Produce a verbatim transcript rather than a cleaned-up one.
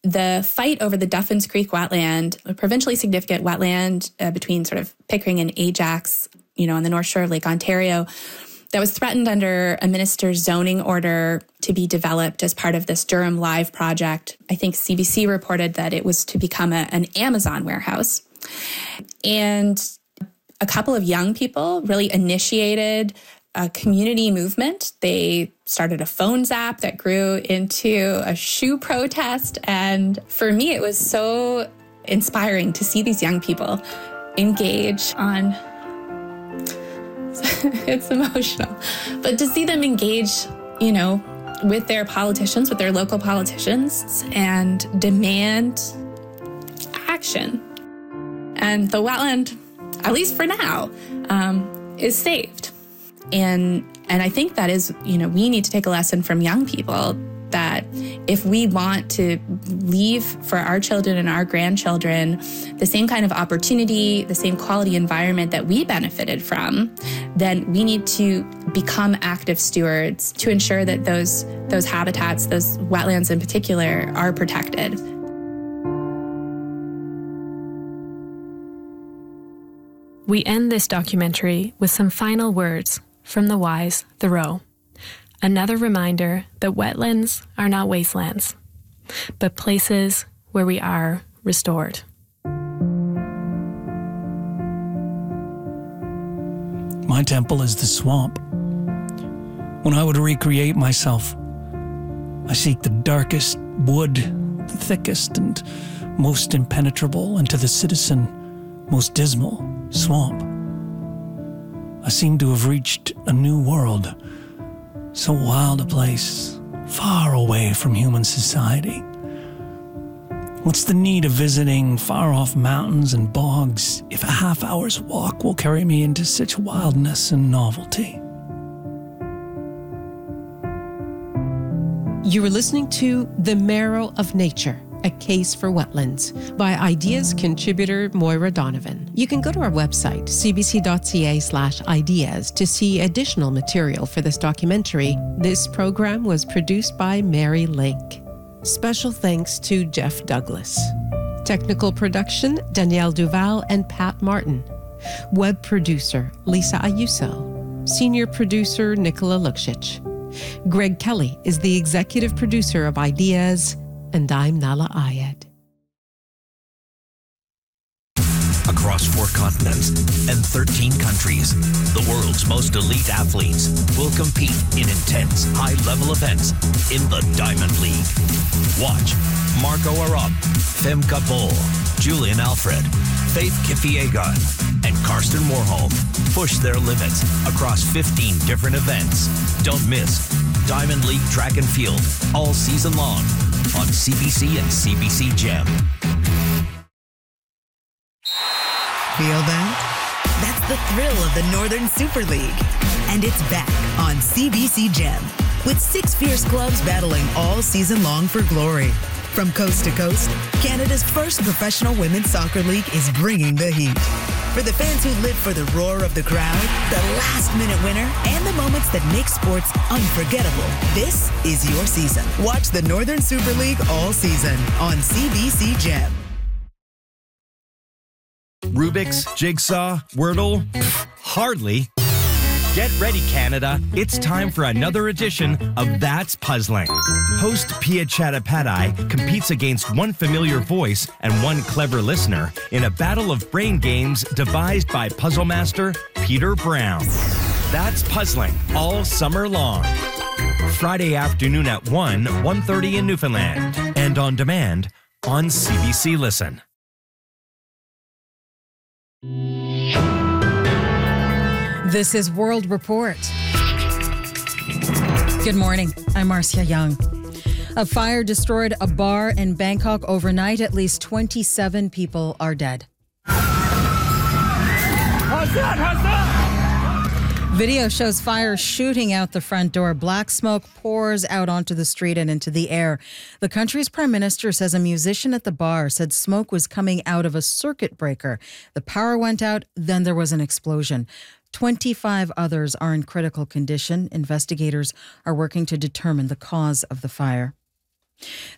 the fight over the Duffins Creek wetland, a provincially significant wetland uh, between sort of Pickering and Ajax, you know, on the North Shore of Lake Ontario, that was threatened under a minister's zoning order to be developed as part of this Durham Live project. I think C B C reported that it was to become a, an Amazon warehouse. And a couple of young people really initiated a community movement. They started a phones app that grew into a shoe protest. And for me, it was so inspiring to see these young people engage on, it's emotional, but to see them engage, you know, with their politicians, with their local politicians, and demand action. And the wetland, at least for now, um, is saved. And and I think that is, you know, we need to take a lesson from young people that if we want to leave for our children and our grandchildren the same kind of opportunity, the same quality environment that we benefited from, then we need to become active stewards to ensure that those those habitats, those wetlands in particular, are protected. We end this documentary with some final words from the wise Thoreau. Another reminder that wetlands are not wastelands, but places where we are restored. My temple is the swamp. When I would recreate myself, I seek the darkest wood, the thickest and most impenetrable, and to the citizen, most dismal swamp. I seem to have reached a new world, so wild a place, far away from human society. What's the need of visiting far-off mountains and bogs if a half hour's walk will carry me into such wildness and novelty? You were listening to The Marrow of Nature, A Case for Wetlands by Ideas contributor Moira Donovan. You can go to our website, cbc.ca slash ideas, to see additional material for this documentary. This program was produced by Mary Link. Special thanks to Jeff Douglas. Technical production, Danielle Duval and Pat Martin. Web producer, Lisa Ayuso. Senior producer, Nicola Lukšić. Greg Kelly is the executive producer of Ideas, and I'm Nala Ayed. Across four continents and thirteen countries, the world's most elite athletes will compete in intense, high-level events in the Diamond League. Watch Marco Arop, Femke Bol, Julian Alfred, Faith Kipyegon, and Karsten Warholm push their limits across fifteen different events. Don't miss Diamond League Track and Field all season long on C B C and C B C Gem. Feel that? That's the thrill of the Northern Super League. And it's back on C B C Gem with six fierce clubs battling all season long for glory. From coast to coast, Canada's first professional women's soccer league is bringing the heat. For the fans who live for the roar of the crowd, the last-minute winner, and the moments that make sports unforgettable, this is your season. Watch the Northern Super League all season on C B C Gem. Rubik's, Jigsaw, Wordle? Pfft, hardly. Get ready, Canada. It's time for another edition of That's Puzzling. Host Pia Chattopadhyay competes against one familiar voice and one clever listener in a battle of brain games devised by puzzle master Peter Brown. That's Puzzling all summer long. Friday afternoon at one, one thirty in Newfoundland. And on demand on C B C Listen. This is World Report. Good morning. I'm Marcia Young. A fire destroyed a bar in Bangkok overnight. At least twenty-seven people are dead. Video shows fire shooting out the front door. Black smoke pours out onto the street and into the air. The country's prime minister says a musician at the bar said smoke was coming out of a circuit breaker. The power went out, then there was an explosion. twenty-five others are in critical condition. Investigators are working to determine the cause of the fire.